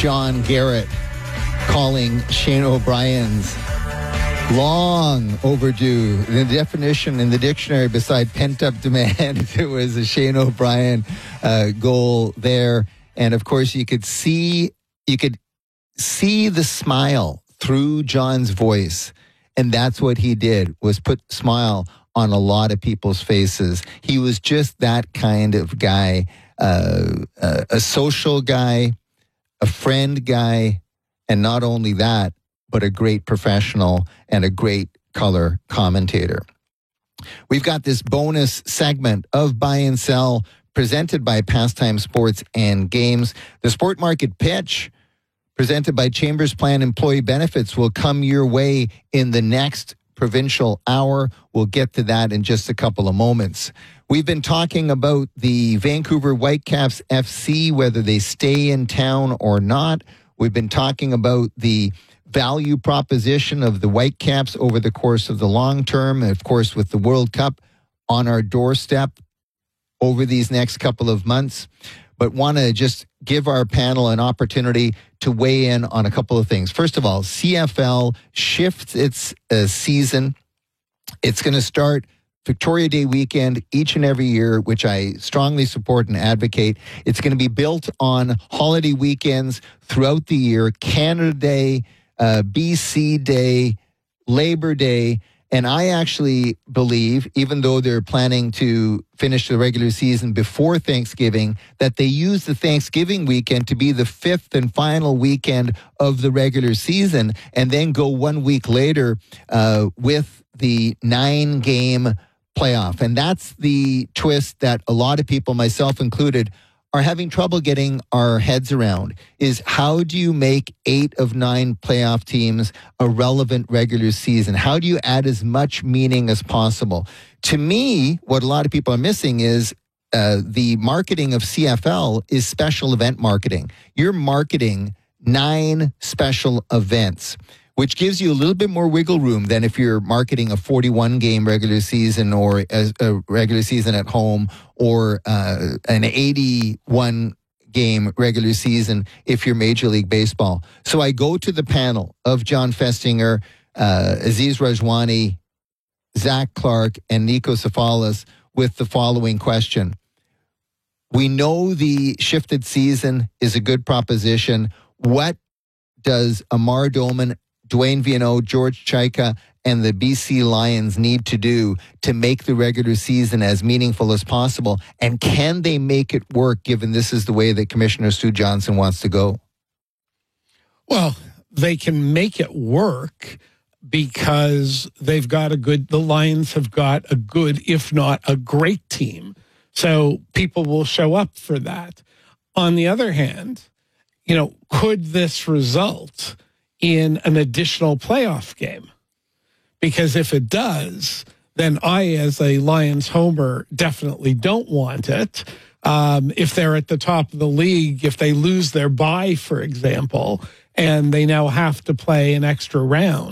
John Garrett calling Shane O'Brien's long overdue. The definition in the dictionary beside pent-up demand, it was a Shane O'Brien goal there. And of course, you could see the smile through John's voice. And that's what he did, was put smile on a lot of people's faces. He was just that kind of guy, a social guy, a friend guy, and not only that, but a great professional and a great color commentator. We've got this bonus segment of Buy and Sell presented by Pastime Sports and Games. The Sport Market Pitch, presented by Chambers Plan Employee Benefits, will come your way in the next provincial hour. We'll get to that in just a couple of moments. We've been talking about the Vancouver Whitecaps FC, whether they stay in town or not. We've been talking about the value proposition of the Whitecaps over the course of the long term, and of course with the World Cup on our doorstep over these next couple of months. But want to just give our panel an opportunity to weigh in on a couple of things. First of all, CFL shifts its season. It's going to start Victoria Day weekend each and every year, which I strongly support and advocate. It's going to be built on holiday weekends throughout the year, Canada Day, BC Day, Labor Day. And I actually believe, even though they're planning to finish the regular season before Thanksgiving, that they use the Thanksgiving weekend to be the fifth and final weekend of the regular season, and then go 1 week later with the 9-game playoff. And that's the twist that a lot of people, myself included, are having trouble getting our heads around, is how do you make 8 of 9 playoff teams a relevant regular season? How do you add as much meaning as possible? To me, what a lot of people are missing is the marketing of CFL is special event marketing. You're marketing 9 special events, which gives you a little bit more wiggle room than if you're marketing a 41-game regular season or a regular season at home, or an 81-game regular season if you're Major League Baseball. So I go to the panel of John Festinger, Aziz Rajwani, Zach Clark, and Nico Cefalis with the following question. We know the shifted season is a good proposition. What does Amar Doman, Dwayne Vienneau, George Chaika, and the BC Lions need to do to make the regular season as meaningful as possible? And can they make it work, given this is the way that Commissioner Stu Johnson wants to go? Well, they can make it work because they've got the Lions have got a good, if not a great team. So people will show up for that. On the other hand, could this result in an additional playoff game? Because if it does, then I, as a Lions homer, definitely don't want it. If they're at the top of the league, if they lose their bye, for example, and they now have to play an extra round,